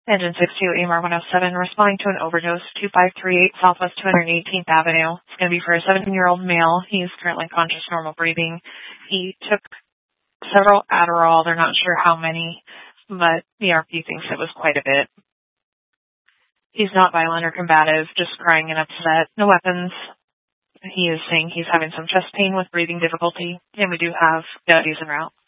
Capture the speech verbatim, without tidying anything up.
Engine six two, A M R one oh seven, responding to an overdose, two five three eight Southwest two hundred eighteenth Avenue. It's going to be for a seventeen-year-old male. He's currently conscious, normal breathing. He took several Adderall. They're not sure how many, but the R P thinks it was quite a bit. He's not violent or combative, just crying and upset. No weapons. He is saying he's having some chest pain with breathing difficulty, and we do have deputies en route.